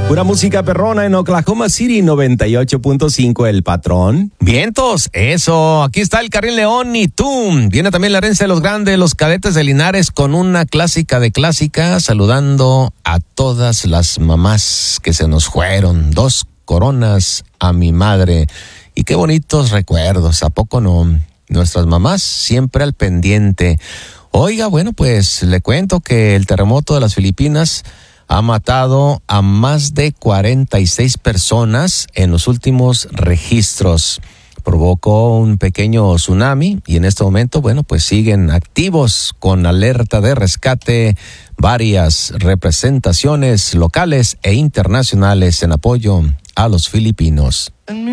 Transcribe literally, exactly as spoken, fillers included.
Pura música perrona en Oklahoma City, noventa y ocho punto cinco, El Patrón. Vientos, eso. Aquí está el Carril León y tú. Viene también la herencia de los grandes, los Cadetes de Linares, con una clásica de clásicas, saludando a todas las mamás que se nos fueron. Dos coronas a mi madre. Y qué bonitos recuerdos, ¿a poco no? Nuestras mamás siempre al pendiente. Oiga, bueno, pues le cuento que el terremoto de las Filipinas ha matado a más de cuarenta y seis personas en los últimos registros. Provocó un pequeño tsunami y en este momento, bueno, pues siguen activos con alerta de rescate varias representaciones locales e internacionales en apoyo a los filipinos.